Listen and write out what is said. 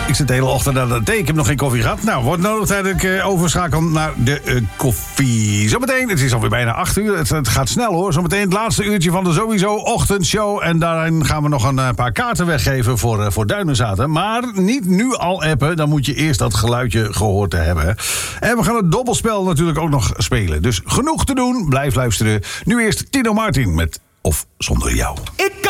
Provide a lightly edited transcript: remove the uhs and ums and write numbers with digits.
Ik zit de hele ochtend aan de thee. Ik heb nog geen koffie gehad. Nou, wordt nodig dat ik overschakel naar de koffie. Zometeen, het is alweer bijna 8 uur. Het gaat snel hoor. Zometeen het laatste uurtje van de sowieso ochtendshow. En daarin gaan we nog een paar kaarten weggeven voor Duinenzaten. Maar niet nu al appen. Dan moet je eerst dat geluidje gehoord te hebben. En we gaan het dobbelspel natuurlijk ook nog spelen. Dus genoeg te doen. Blijf luisteren. Nu eerst Tino Martin met Of Zonder Jou.